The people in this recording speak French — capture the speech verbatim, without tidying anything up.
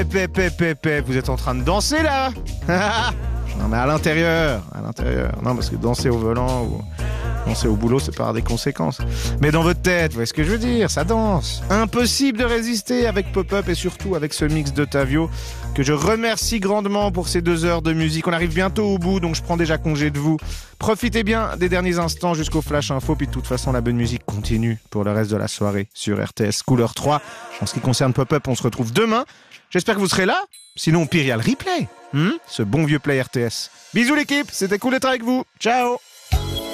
Pé, pé, pé, pé, vous êtes en train de danser là? Non mais à l'intérieur, à l'intérieur. Non parce que danser au volant ou danser au boulot c'est par des conséquences. Mais dans votre tête, vous voyez ce que je veux dire, ça danse. Impossible de résister avec Pop-Up et surtout avec ce mix d'Ottavio que je remercie grandement pour ces deux heures de musique. On arrive bientôt au bout donc je prends déjà congé de vous. Profitez bien des derniers instants jusqu'au Flash Info puis de toute façon la bonne musique continue pour le reste de la soirée sur R T S Couleur trois. En ce qui concerne Pop-Up, on se retrouve demain. J'espère que vous serez là. Sinon, au pire, il y a le replay. Hmm ce bon vieux play R T S. Bisous l'équipe, c'était cool d'être avec vous. Ciao.